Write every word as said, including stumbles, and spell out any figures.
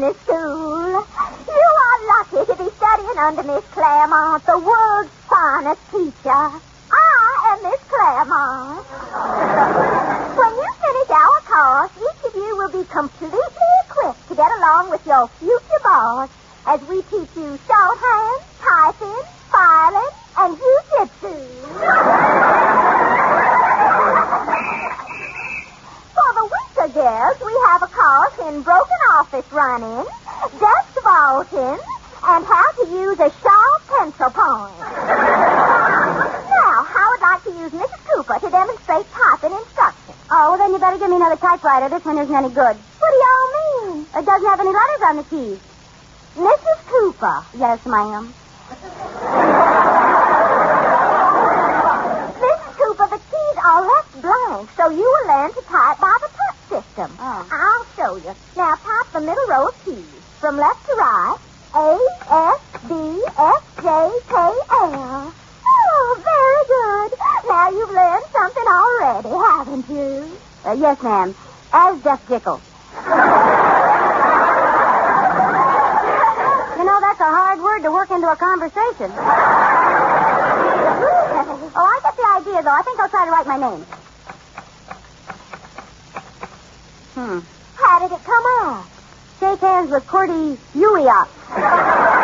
business school. You are lucky to be studying under Miss Claremont, the world's finest teacher. I am Miss Claremont. When you finish our course, each of you will be completely equipped to get along with your future boss as we teach you shorthand, typing, filing, and jiu-jitsu. For the winter girls, we have a course in broken office running, desk vaulting, and how to use a sharp pencil point. Now, how would like to use Missus Cooper to demonstrate typing instructions? Oh, well, then you better give me another typewriter. This one isn't any good. What do y'all mean? It doesn't have any letters on the keys. Missus Cooper. Yes, ma'am. Missus Cooper, the keys are left blank, so you will learn to type by the touch system. Oh. I'll show you. Now, type the middle row of keys. From left to right, A, S, B, F, J, K, L. Oh, very good. Now you've learned something already, haven't you? Uh, yes, ma'am. As Jeff Jickle. You know, that's a hard word to work into a conversation. Oh, I get the idea, though. I think I'll try to write my name. Hmm. How did it come out? Shake hands with Cordy Uiot.